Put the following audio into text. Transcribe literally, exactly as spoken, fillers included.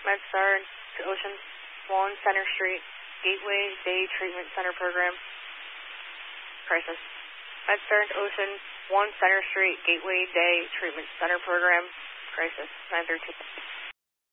MedStar to Ocean one Center Street, Gateway Day Treatment Center Program. Crisis. MedStar to Ocean one Center Street, Gateway Day Treatment Center Program. Crisis. nine thirteen.